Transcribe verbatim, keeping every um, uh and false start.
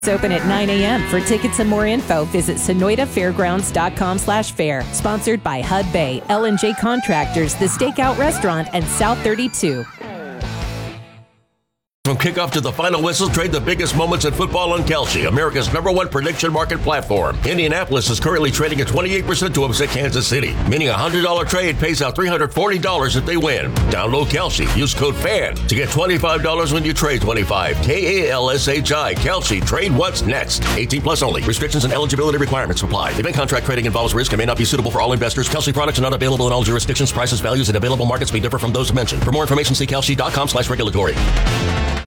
Open at nine a.m. For tickets and more info, visit Sonoita Fairgrounds dot com slash fair. Sponsored by Hud Bay, L and J Contractors, The Stakeout Restaurant, and South thirty-two. From kickoff to the final whistle, trade the biggest moments in football on Kalshi, America's number one prediction market platform. Indianapolis is currently trading at twenty-eight percent to upset Kansas City, meaning a one hundred dollars trade pays out three hundred forty dollars if they win. Download Kalshi. Use code FAN to get twenty-five dollars when you trade twenty-five. K A L S H I. Kalshi. Trade what's next. eighteen plus only. Restrictions and eligibility requirements apply. Event contract trading involves risk and may not be suitable for all investors. Kalshi products are not available in all jurisdictions. Prices, values, and available markets may differ from those mentioned. For more information, see Kalshi dot com slash regulatory.